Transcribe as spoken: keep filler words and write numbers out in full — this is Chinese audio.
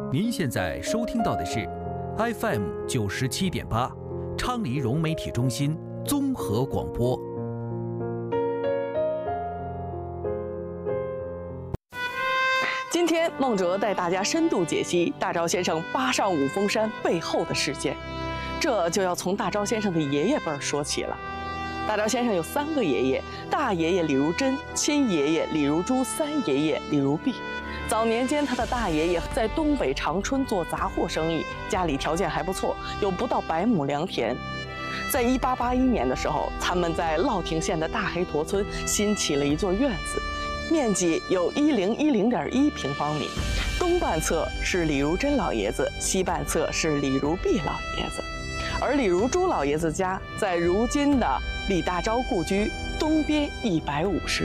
您现在收听到的是 F M 九十七点八，昌黎融媒体中心综合广播。 今天孟哲带大家深度解析大昭先生扒上五峰山背后的事件，这就要从大昭先生的爷爷辈儿说起了。大昭先生有三个爷爷，大爷爷李如珍、亲爷爷李如珠、三爷爷李如弼。早年间，他的大爷爷在东北长春做杂货生意，家里条件还不错，有不到百亩良田。在一八八一年的时候，他们在乐亭县的大黑坨村新起了一座院子，面积有一零一零点一平方米。东半侧是李如珍老爷子，西半侧是李如弼老爷子。而李如珠老爷子家在如今的李大钊故居东边一百五十